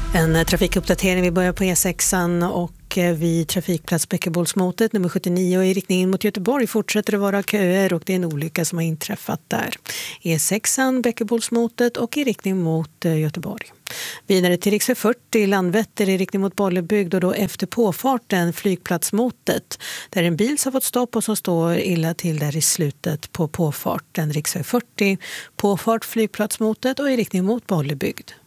En trafikuppdatering, vi börjar på E6 och vid trafikplats Bäckebolsmotet nummer 79 och i riktningen mot Göteborg fortsätter det vara köer och det är en olycka som har inträffat där. E6 Bäckebolsmotet och i riktning mot Göteborg. Vidare till riksväg 40 Landvetter i riktning mot Bollebygd och då efter påfarten flygplatsmotet där en bil som har fått stopp och som står illa till där i slutet på påfarten riksväg 40, påfart flygplatsmotet och i riktning mot Bollebygd.